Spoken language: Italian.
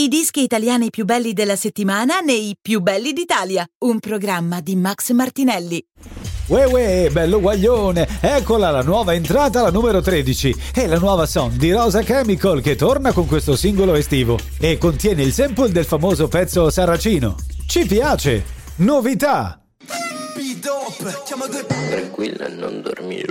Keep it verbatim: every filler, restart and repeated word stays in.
I dischi italiani più belli della settimana nei Più belli d'Italia, un programma di Max Martinelli. Uè uè, bello guaglione, eccola la nuova entrata, la numero tredici, è la nuova song di Rosa Chemical che torna con questo singolo estivo e contiene il sample del famoso pezzo Saracino. Ci piace? Novità! Tranquilla, non dormire.